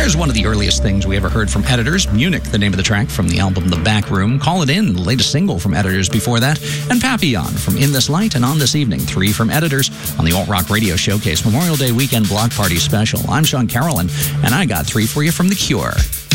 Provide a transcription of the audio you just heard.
Here's one of the earliest things we ever heard from Editors. Munich, the name of the track from the album The Back Room. Call It In, the latest single from Editors before that. And Papillon from In This Light and On This Evening. 3 from Editors on the Alt Rock Radio Showcase Memorial Day Weekend Block Party Special. I'm Sean Carrollin, and I got 3 for you from The Cure.